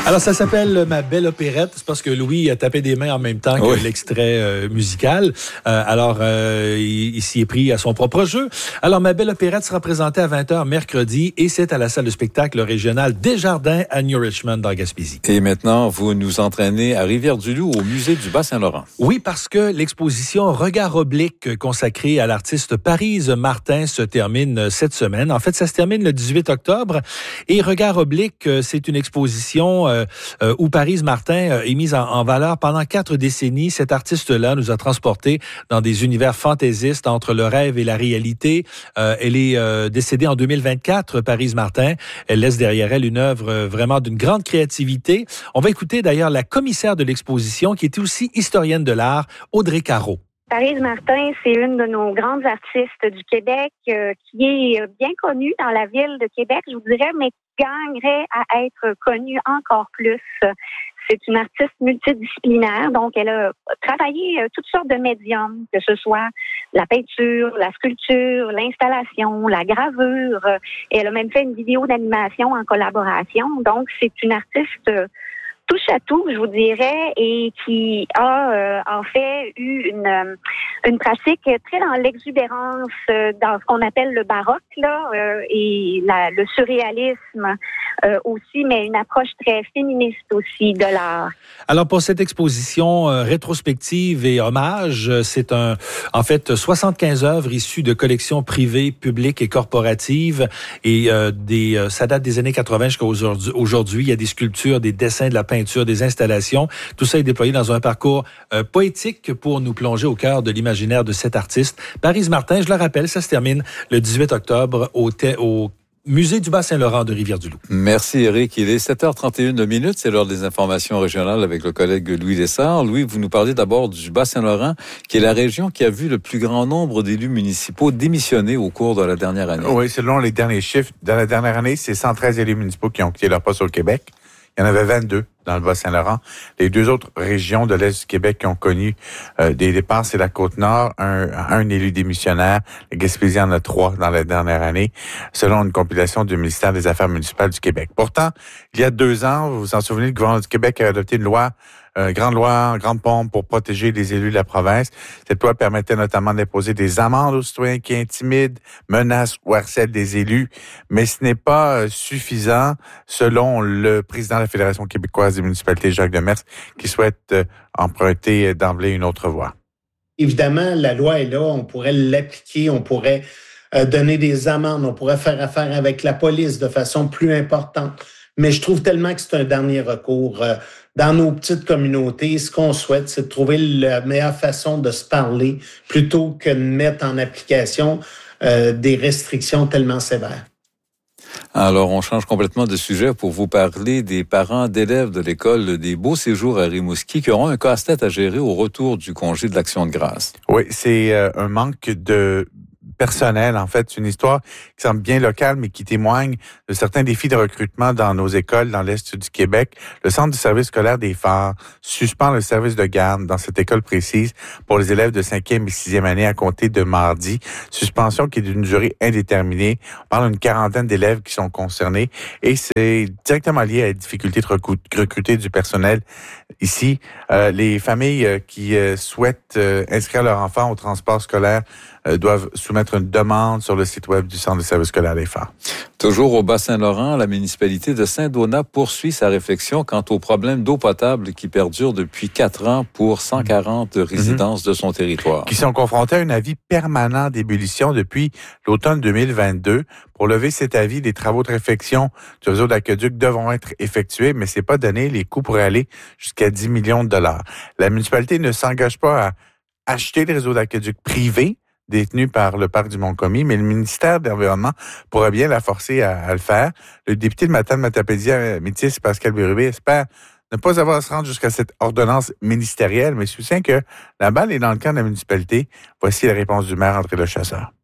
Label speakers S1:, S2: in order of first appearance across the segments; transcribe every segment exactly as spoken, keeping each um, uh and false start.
S1: Alors, ça s'appelle Ma belle opérette. C'est parce que Louis a tapé des mains en même temps que oui. l'extrait euh, musical. Euh, alors, euh, il, il s'y est pris à son propre jeu. Alors, Ma belle opérette sera présentée à vingt heures mercredi et c'est à la salle de spectacle régionale Desjardins à New Richmond, dans Gaspésie.
S2: Et maintenant, vous nous entraînez à Rivière-du-Loup, au musée du Bas-Saint-Laurent.
S1: Oui, parce que l'exposition Regard oblique consacrée à l'artiste Paryse Martin se termine cette semaine. En fait, ça se termine le dix-huit octobre. Et Regard oblique, c'est une exposition euh, euh, où Paryse Martin est mise en, en valeur pendant quatre décennies. Cet artiste-là nous a transportés dans des univers fantaisistes entre le rêve et la réalité. Euh, elle est euh, décédée en deux mille vingt-quatre, Paryse Martin. Elle laisse derrière elle une œuvre euh, vraiment d'une grande créativité. On va écouter d'ailleurs la commissaire de l'exposition, qui est aussi historienne de l'art, Audrey Caro.
S3: Paryse Martin, c'est une de nos grandes artistes du Québec euh, qui est bien connue dans la ville de Québec, je vous dirais, mais qui gagnerait à être connue encore plus. C'est une artiste multidisciplinaire, donc elle a travaillé euh, toutes sortes de médiums, que ce soit la peinture, la sculpture, l'installation, la gravure. Euh, et elle a même fait une vidéo d'animation en collaboration. Donc, c'est une artiste euh, touche à tout, je vous dirais, et qui a euh, en fait eu une euh, une pratique très dans l'exubérance, euh, dans ce qu'on appelle le baroque là, euh, et la, le surréalisme euh, aussi, mais une approche très féministe aussi de l'art.
S1: Alors pour cette exposition euh, rétrospective et hommage, c'est un en fait soixante-quinze œuvres issues de collections privées, publiques et corporatives, et euh, des euh, ça date des années quatre-vingts jusqu'à aujourd'hui. Aujourd'hui, il y a des sculptures, des dessins, de la peinture, des installations. Tout ça est déployé dans un parcours euh, poétique pour nous plonger au cœur de l'imaginaire de cet artiste. Paryse Martin, je le rappelle, ça se termine le dix-huit octobre au, te- au musée du Bas-Saint-Laurent de Rivière-du-Loup.
S2: Merci Eric. Il est sept heures trente et une minutes. C'est l'heure des informations régionales avec le collègue Louis Lessard. Louis, vous nous parlez d'abord du Bas-Saint-Laurent, qui est la région qui a vu le plus grand nombre d'élus municipaux démissionner au cours de la dernière année.
S4: Oui, selon les derniers chiffres, dans la dernière année, c'est cent treize élus municipaux qui ont quitté leur poste au Québec. Il y en avait vingt-deux dans le Bas-Saint-Laurent. Les deux autres régions de l'Est du Québec qui ont connu euh, des départs, c'est la Côte-Nord, un, un élu démissionnaire. La Gaspésie en a trois dans la dernière année, selon une compilation du ministère des Affaires municipales du Québec. Pourtant, il y a deux ans, vous vous en souvenez, le gouvernement du Québec a adopté une loi Euh, grande loi, grande pompe pour protéger les élus de la province. Cette loi permettait notamment d'imposer des amendes aux citoyens qui intimident, menacent ou harcèlent des élus. Mais ce n'est pas suffisant, selon le président de la Fédération québécoise des municipalités, Jacques Demers, qui souhaite euh, emprunter d'emblée une autre voie.
S5: Évidemment, la loi est là, on pourrait l'appliquer, on pourrait euh, donner des amendes, on pourrait faire affaire avec la police de façon plus importante. Mais je trouve tellement que c'est un dernier recours. Euh, Dans nos petites communautés, ce qu'on souhaite, c'est de trouver la meilleure façon de se parler plutôt que de mettre en application euh, des restrictions tellement sévères.
S2: Alors, on change complètement de sujet pour vous parler des parents d'élèves de l'école des Beaux Séjours à Rimouski qui auront un casse-tête à gérer au retour du congé de l'Action de grâce.
S4: Oui, c'est euh, un manque de personnel, en fait. C'est une histoire qui semble bien locale, mais qui témoigne de certains défis de recrutement dans nos écoles dans l'Est du Québec. Le Centre du service scolaire des Phares suspend le service de garde dans cette école précise pour les élèves de cinquième et sixième année à compter de mardi. Suspension qui est d'une durée indéterminée. On parle d'une quarantaine d'élèves qui sont concernés et c'est directement lié à la difficulté de recruter du personnel ici. Euh, les familles qui euh, souhaitent euh, inscrire leur enfant au transport scolaire euh, doivent soumettre une demande sur le site web du Centre de service scolaire des Phares.
S2: Toujours au Bas-Saint-Laurent, la municipalité de Saint-Donat poursuit sa réflexion quant aux problèmes d'eau potable qui perdurent depuis quatre ans pour cent quarante mmh. résidences de son territoire.
S4: Qui sont confrontés à un avis permanent d'ébullition depuis l'automne deux mille vingt-deux. Pour lever cet avis, des travaux de réfection du réseau d'aqueduc devront être effectués, mais c'est pas donné. Les coûts pourraient aller jusqu'à dix millions de dollars. La municipalité ne s'engage pas à acheter le réseau d'aqueduc privé détenu par le parc du Mont-Commis, mais le ministère de l'Environnement pourrait bien la forcer à, à le faire. Le député de Matane-Matapédia, Métis, Pascal Bérubé, espère ne pas avoir à se rendre jusqu'à cette ordonnance ministérielle, mais soutient que la balle est dans le camp de la municipalité. Voici la réponse du maire André Lechasseur.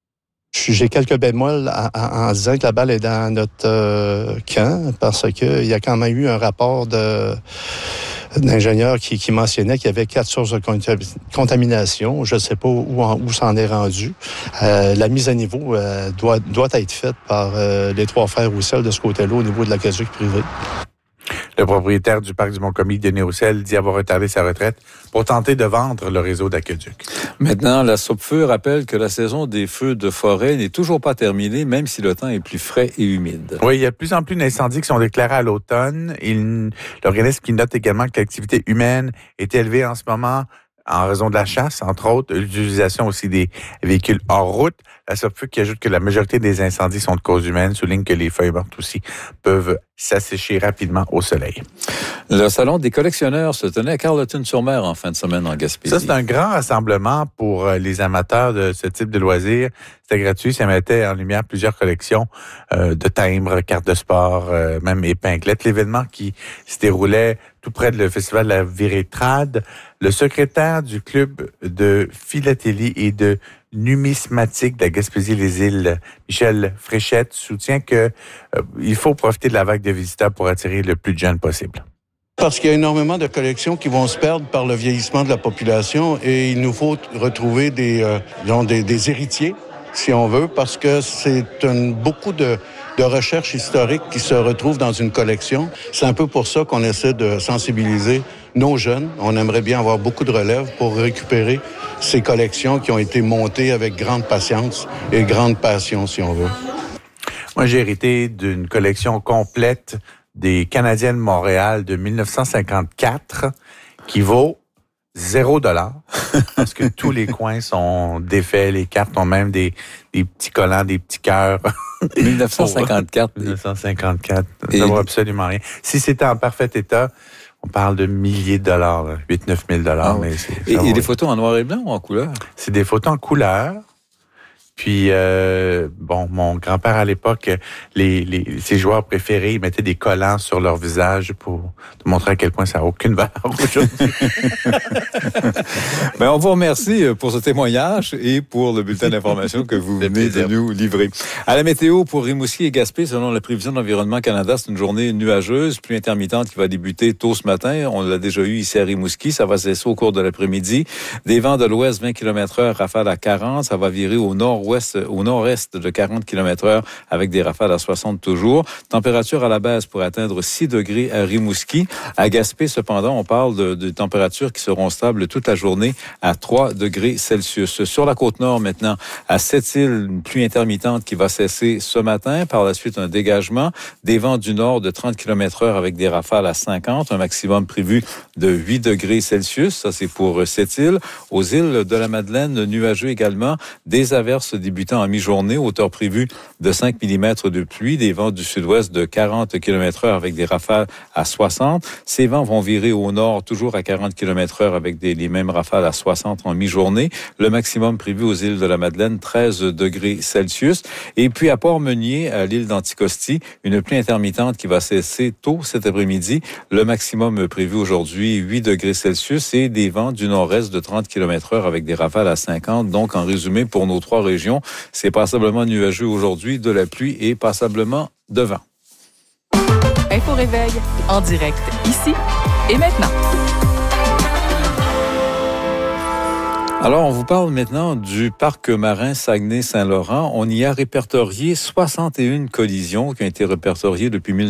S6: J'ai quelques bémols en, en, en disant que la balle est dans notre euh, camp, parce qu'il y a quand même eu un rapport de d'ingénieurs qui, qui mentionnait qu'il y avait quatre sources de contamination. Je ne sais pas où, en, où ça en est rendu. Euh, la mise à niveau euh, doit, doit être faite par euh, les trois frères Roussel de ce côté-là au niveau de l'aqueduc privé.
S4: Le propriétaire du parc du Mont-Commis, Denis Roussel, dit avoir retardé sa retraite pour tenter de vendre le réseau d'aqueduc.
S2: Maintenant, la Sopfeu rappelle que la saison des feux de forêt n'est toujours pas terminée, même si le temps est plus frais et humide.
S4: Oui, il y a de plus en plus d'incendies qui sont déclarés à l'automne. Il, l'organisme qui note également que l'activité humaine est élevée en ce moment en raison de la chasse, entre autres, l'utilisation aussi des véhicules hors route. La Sopfeu qui ajoute que la majorité des incendies sont de cause humaine, souligne que les feuilles mortes aussi peuvent s'assécher rapidement au soleil.
S2: Le salon des collectionneurs se tenait à Carleton-sur-Mer en fin de semaine en Gaspésie.
S4: Ça, c'est un grand rassemblement pour les amateurs de ce type de loisirs. C'était gratuit, ça mettait en lumière plusieurs collections euh, de timbres, cartes de sport, euh, même épinglettes. L'événement qui se déroulait tout près du festival de la Véritrade. Le secrétaire du club de philatélie et de numismatique de la Gaspésie-les-Îles, Michel Fréchette, soutient que euh, il faut profiter de la vague de visiteurs pour attirer le plus de jeunes possible.
S6: Parce qu'il y a énormément de collections qui vont se perdre par le vieillissement de la population et il nous faut retrouver des, euh, disons, des, des héritiers, si on veut, parce que c'est une, beaucoup de, de recherches historiques qui se retrouvent dans une collection. C'est un peu pour ça qu'on essaie de sensibiliser nos jeunes. On aimerait bien avoir beaucoup de relève pour récupérer ces collections qui ont été montées avec grande patience et grande passion, si on veut.
S4: Moi, j'ai hérité d'une collection complète des Canadiens de Montréal de dix-neuf cent cinquante-quatre qui vaut zéro dollar parce que tous les coins sont défaits, les cartes ont même des, des petits collants, des petits cœurs.
S2: dix-neuf cent cinquante-quatre.
S4: dix-neuf cent cinquante-quatre. Ça vaut absolument rien. Si c'était en parfait état, on parle de milliers de dollars, huit neuf mille dollars.
S2: Ah, mais c'est, et il y a des photos en noir et blanc ou en couleur? C'est
S4: des photos en couleur. Puis, euh, bon, mon grand-père, à l'époque, les, les, ses joueurs préférés, ils mettaient des collants sur leur visage pour montrer à quel point ça n'a aucune valeur aujourd'hui.
S2: Ben, on vous remercie pour ce témoignage et pour le bulletin d'information que vous venez de nous livrer. À la météo pour Rimouski et Gaspé, selon la prévision d'Environnement Canada, c'est une journée nuageuse, pluie intermittente qui va débuter tôt ce matin. On l'a déjà eu ici à Rimouski. Ça va cesser au cours de l'après-midi. Des vents de l'ouest, vingt kilomètres heure, rafales à quarante. Ça va virer au nord-ouest au nord-est de quarante kilomètres heure avec des rafales à soixante toujours. Température à la baisse pour atteindre six degrés à Rimouski. À Gaspé, cependant, on parle de, de températures qui seront stables toute la journée à trois degrés Celsius. Sur la côte nord, maintenant, à Sept-Îles, une pluie intermittente qui va cesser ce matin. Par la suite, un dégagement. Des vents du nord de trente kilomètres heure avec des rafales à cinquante. Un maximum prévu de huit degrés Celsius. Ça, c'est pour Sept-Îles. Aux îles de la Madeleine, nuageux également. Des averses débutant en mi-journée, hauteur prévue de cinq millimètres de pluie, des vents du sud-ouest de quarante kilomètres heure avec des rafales à soixante. Ces vents vont virer au nord, toujours à quarante kilomètres heure avec des, les mêmes rafales à soixante en mi-journée. Le maximum prévu aux îles de la Madeleine, treize degrés Celsius. Et puis à Port-Meunier, à l'île d'Anticosti, une pluie intermittente qui va cesser tôt cet après-midi. Le maximum prévu aujourd'hui, huit degrés Celsius et des vents du nord-est de trente kilomètres heure avec des rafales à cinquante. Donc, en résumé, pour nos trois régions, c'est passablement nuageux aujourd'hui, de la pluie et passablement de vent.
S7: Info Réveil, en direct, ici et maintenant.
S2: Alors, on vous parle maintenant du parc marin Saguenay-Saint-Laurent. On y a répertorié soixante et une collisions qui ont été répertoriées depuis mille neuf cent